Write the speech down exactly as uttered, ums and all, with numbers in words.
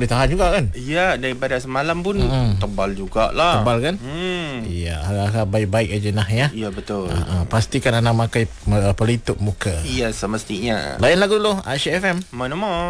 boleh tahan juga kan. Ya, daripada semalam pun hmm. tebal jugalah. Tebal kan? Hmm. Ya, harap-harap baik-baik aja nah ya. Ya, betul. Uh, uh, pastikan anda pakai pelitup muka. Ya, semestinya. Lain lagu dulu, Asyik F M. Mana mau.